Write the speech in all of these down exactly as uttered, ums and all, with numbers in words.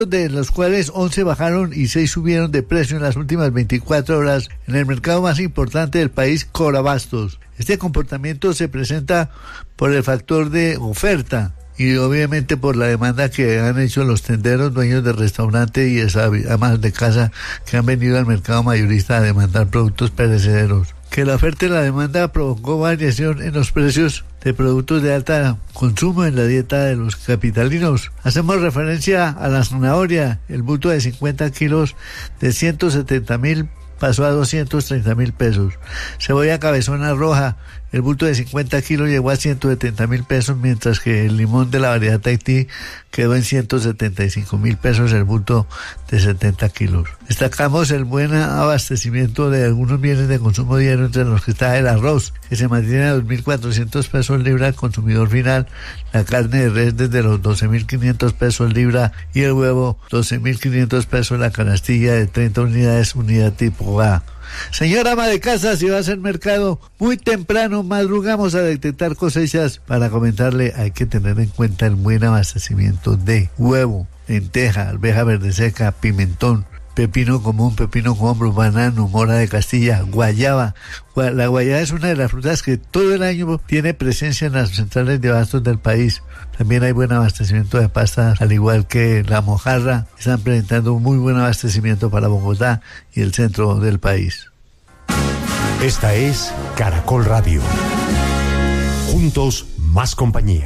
de los cuales once bajaron y seis subieron de precio en las últimas veinticuatro horas en el mercado más importante del país, Corabastos. Este comportamiento se presenta por el factor de oferta y obviamente por la demanda que han hecho los tenderos, dueños de restaurante y amas de casa que han venido al mercado mayorista a demandar productos perecederos. Que la oferta y la demanda provocó variación en los precios de productos de alta consumo en la dieta de los capitalinos. Hacemos referencia a la zanahoria, el bulto de cincuenta kilos de ciento setenta mil pasó a doscientos treinta mil pesos. Cebolla cabezona roja, el bulto de cincuenta kilos llegó a ciento setenta mil pesos, mientras que el limón de la variedad Tahití quedó en ciento setenta y cinco mil pesos el bulto de setenta kilos. Destacamos el buen abastecimiento de algunos bienes de consumo diario, entre los que está el arroz, que se mantiene a dos mil cuatrocientos pesos libra al consumidor final, la carne de res desde los doce mil quinientos pesos libra y el huevo doce mil quinientos pesos la canastilla de treinta unidades, unidad tipo A. Señora ama de casa, si va a hacer mercado muy temprano, madrugamos a detectar cosechas. Para comentarle, hay que tener en cuenta el buen abastecimiento de huevo, lenteja, arveja verde seca, pimentón, pepino común, pepino con hombros, banano, mora de Castilla, guayaba. La guayaba es una de las frutas que todo el año tiene presencia en las centrales de abastos del país. También hay buen abastecimiento de pastas, al igual que la mojarra. Están presentando un muy buen abastecimiento para Bogotá y el centro del país. Esta es Caracol Radio. Juntos, más compañía.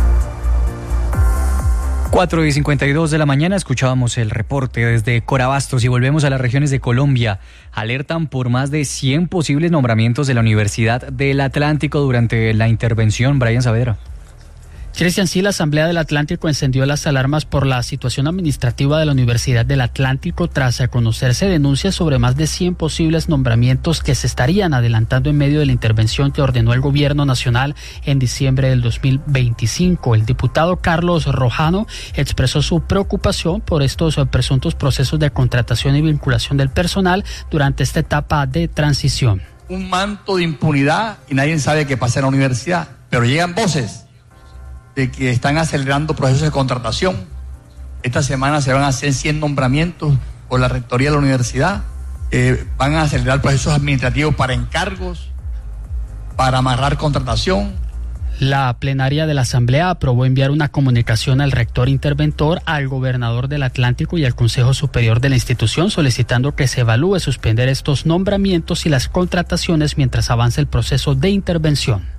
cuatro y cincuenta y dos de la mañana escuchábamos el reporte desde Corabastos y volvemos a las regiones de Colombia. Alertan por más de cien posibles nombramientos de la Universidad del Atlántico durante la intervención. Brian Saavedra. Cristian, sí, la Asamblea del Atlántico encendió las alarmas por la situación administrativa de la Universidad del Atlántico tras conocerse denuncias sobre más de cien posibles nombramientos que se estarían adelantando en medio de la intervención que ordenó el gobierno nacional en diciembre del dos mil veinticinco. El diputado Carlos Rojano expresó su preocupación por estos presuntos procesos de contratación y vinculación del personal durante esta etapa de transición. Un manto de impunidad y nadie sabe qué pasa en la universidad, pero llegan voces de que están acelerando procesos de contratación. Esta semana se van a hacer cien nombramientos por la rectoría de la universidad. Eh, van a acelerar procesos administrativos para encargos, para amarrar contratación. La plenaria de la Asamblea aprobó enviar una comunicación al rector interventor, al gobernador del Atlántico y al Consejo Superior de la institución, solicitando que se evalúe suspender estos nombramientos y las contrataciones mientras avance el proceso de intervención.